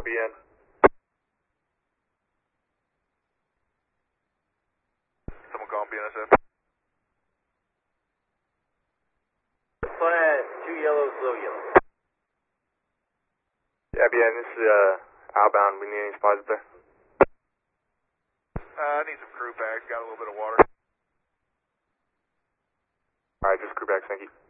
BN. Someone calling BNSF. Flat 2 yellow, slow yellow. Yeah, BN, this is outbound. We need any supplies up there? I need some crew packs. Got a little bit of water. Alright, just crew packs, thank you.